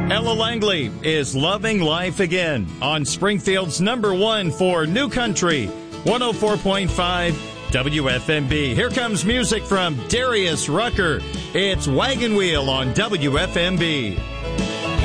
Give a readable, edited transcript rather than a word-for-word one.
Ella Langley is Loving Life Again on Springfield's #1 for New Country, 104.5 WFMB. Here comes music from Darius Rucker. It's Wagon Wheel on WFMB.